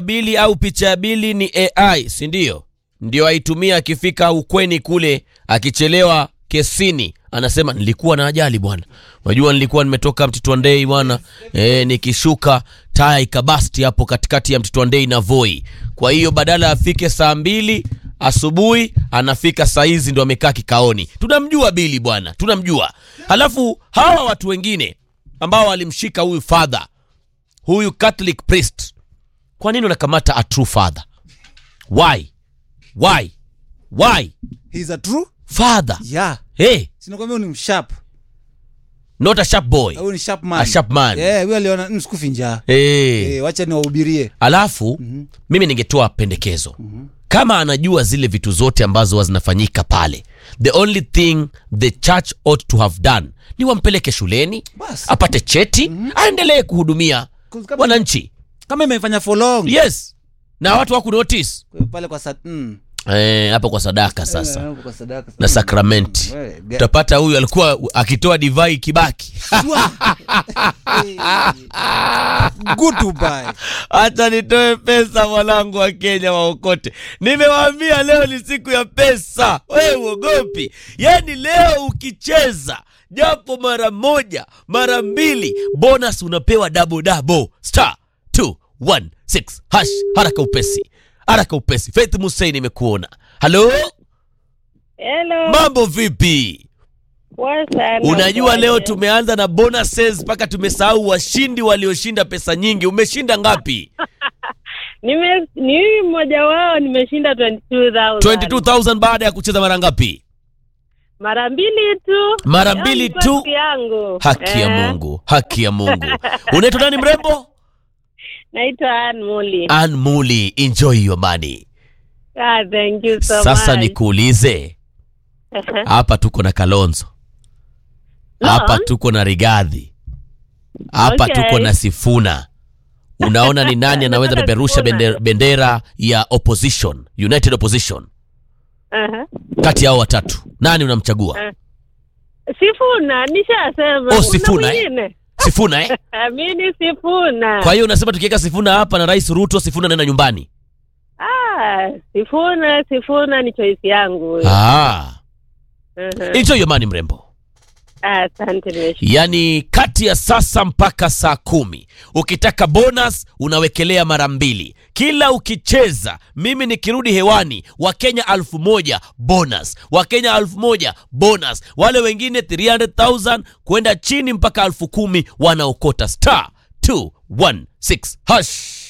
Bili au picha ya Bili ni AI, si ndio? Ndio aitumia akifika ukweni kule, akichelewa kesini anasema nilikuwa na ajali bwana. Unajua nilikuwa nimetoka Mtitwandei bwana. Nikishuka taya ikabasti hapo katikati ya Mtitwandei na Voi. Kwa hiyo badala afike saa 2 asubuhi anafika saa hizi ndo amekaa kikaoni. Tunamjua Bili bwana, tunamjua. Halafu hawa watu wengine ambao walimshika huyu father, huyu Catholic priest, kwa nini unakamata a true father? Why? He's a true father. Yeah. Hey, sinakwambia ni msharp. Not a sharp boy. Huyu ni sharp man. A sharp man. Huyu aliona msikufi njaa. Wacha niwahubirie. Alafu mimi ningetoa pendekezo. Kama anajua zile vitu zote ambazo zinafanyika pale, the only thing the church ought to have done ni wampeleke shuleni, apate cheti, aendelee kuhudumia wananchi. Kama imefanya for long. Yes. Na watu waku notice. Pale kwa hapo kwa sadaka sasa. Na sakramenti. Utapata huyu alikuwa akitoa divai Kibaki. Goodbye. Hata nitoe pesa mwanangu wa Kenya waokote. Nimewaambia leo ni siku ya pesa. Wewe uogopi. Yaani leo ukicheza japo mara moja, mara mbili, bonus unapewa double. *216 hash. Haraka upesi. Faith Musaini imekuona. Hello. Mambo vipi? Unajua leo tumeanza na bonuses mpaka tumesahau washindi walioshinda pesa nyingi. Umeshinda ngapi? Ni mmoja wao nimeshinda 22,000 baada ya kucheza mara ngapi? Mara mbili tu. Haki ya Mungu. Unaitwa nani mrembo? Naitwa Ann Muli. Enjoy your money. Thank you so much. Sasa nikuulize. Hapa tuko na Kalonzo. Hapa tuko na Rigathi. Hapa tuko na Sifuna. Unaona ni nani anaweza peperusha bendera ya opposition, United Opposition? Kati yao watatu, nani unamchagua? Sifuna, nishasema. Sifuna Mimi Sifuna. Kwa hiyo unasema tukiweka Sifuna hapa na Rais Ruto, Sifuna nenda nyumbani? Sifuna ni choice yangu. Enjoy your money mrembo. Asante. Yani kati ya sasa mpaka saa 10 ukitaka bonus unawekelea mara 2. Kila ukicheza mimi nikirudi hewani Wakenya 1,000 bonus, Wakenya 1,000 bonus, wale wengine 300,000 kwenda chini mpaka 10,000 wanaokota *216 hash.